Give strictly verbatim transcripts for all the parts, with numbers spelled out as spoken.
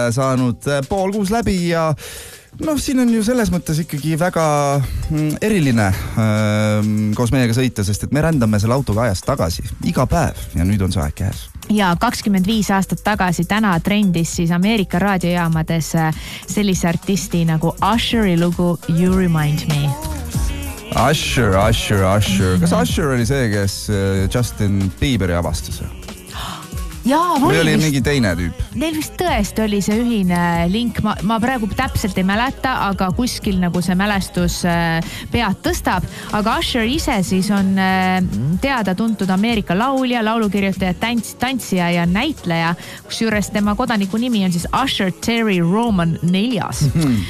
saanud pool kuus läbi ja noh, siin on ju selles mõttes ikkagi väga eriline äh, koos meiega sõita, sest et me rändame selle autoga ajast tagasi iga päev ja nüüd on see aeg käes. Ja kakskümmend viis aastat tagasi täna trendis siis Ameerika raadiojaamades sellise artisti nagu Usheri lugu You Remind Me. Usher, Usher, Usher. Kas Usher oli see, kes Justin Bieberi avastas? Jaa, või oli vist, mingi teine tüüp? Neil vist tõesti oli see ühine link. Ma, ma praegu täpselt ei mäleta, aga kuskil nagu see mälestus pead tõstab. Aga Usher ise siis on teada tuntud Ameerika laulja, laulukirjutaja, tants, tantsija ja näitleja, kus juures tema kodaniku nimi on siis Usher Terry Roman neljas.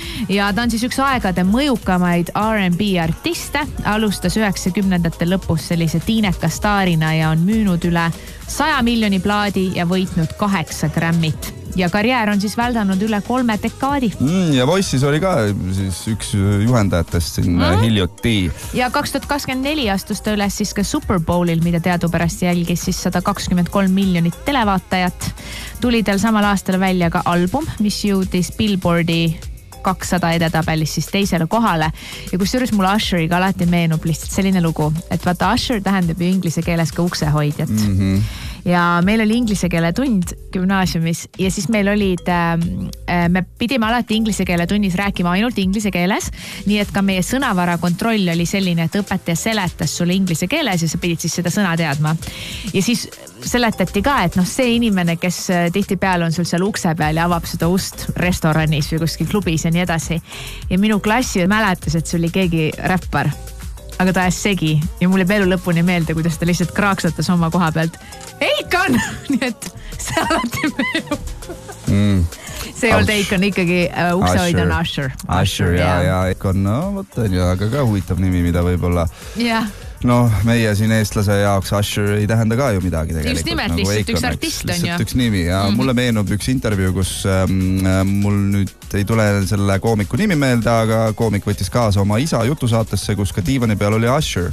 Ja ta on siis üks aegade mõjukamaid R and B artiste. Alustas üheksakümnendate lõpus sellise tiineka staarina ja on müünud üle saja miljoni plaadi ja võitnud kaheksa Grammit. Ja karjäär on siis väldanud üle kolme dekaadi. Mm, ja Voice'is oli ka siis üks juhendajatest siin mm. hiljuti. Ja kaks tuhat kakskümmend neli astus ta üles siis ka Super Bowlil, mida teadupärast jälgis siis sada kakskümmend kolm miljonit televaatajat. Tuli tal samal aastal välja ka album, mis jõudis Billboardi kakssada edetabelis siis teisele kohale. Ja kusjuures mulle Usheriga alati meenub lihtsalt selline lugu, et vaata Usher tähendab ju inglise keeles ka uksehoidjat. Mm-hmm. Ja meil oli inglise keele tund gümnaasiumis ja siis meil olid, äh, me pidime alati inglise keele tunnis rääkima ainult inglise keeles, nii et ka meie sõnavara kontroll oli selline, et õpetaja seletas sulle inglise keeles ja sa pidid siis seda sõna teadma. Ja siis seletati ka, et noh, see inimene, kes tihtipeale on sul seal ukse peal ja avab seda ust restoranis või kuskil klubis ja nii edasi. Ja minu klassi mäletas, et see oli keegi räppar, aga ta ajas segi ja mulle elu lõpuni meelde, kuidas ta lihtsalt kraaksatas oma koha pealt. Eikon! Nii et see alati meenub. Mm. See ei olnud Eikon, ikkagi uh, uksehoidja on Usher. Usher, ja, ja Eikon, no võtta on ju, aga ka huvitav nimi, mida võib-olla... jah. No, meie siin eestlase jaoks Usher ei tähenda ka ju midagi tegelikult. Just nimelt, nagu lihtsalt üks artist on ju. Lihtsalt üks nimi ja mm-hmm. mulle meenub üks intervjuu, kus ähm, mul nüüd ei tule selle koomiku nimi meelde, aga koomik võttis kaasa oma isa jutusaatesse, kus ka diivani peal oli Usher.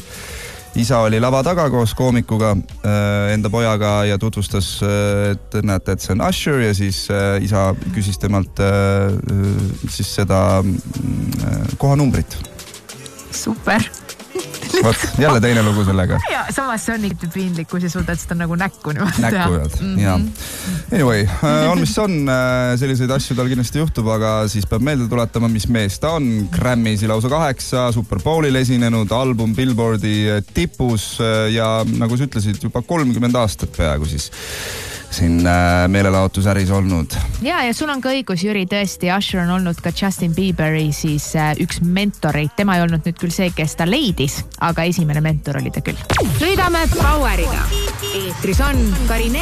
Isa oli lava taga koos koomikuga äh, enda pojaga ja tutvustas, et näete, et see on Usher ja siis äh, isa küsis temalt äh, siis seda äh, kohanumbrit. Super. Võt, jälle teine lugu sellega. Ja, samas see on ikka piinlik, kui sa suudad seda nagu näkku niimoodi. Näkku pealt, mm-hmm. ja. Anyway, on mis on, selliseid asju tal kindlasti juhtub, aga siis peab meelde tuletama, mis mees ta on. Grammy'si lausa kaheksa, Super Bowlil esinenud, album Billboardi tipus ja nagu sa ütlesid, juba kolmkümmend aastat peaaegu siis siin meelelaotusäris olnud. Ja, ja sul on ka õigus, Jüri, tõesti, Usher on olnud ka Justin Bieberi siis üks mentoreid. Tema ei olnud nüüd küll see, kes ta leidis, aga esimene mentor oli ta küll. Sõidame Poweriga. Eetris on Karine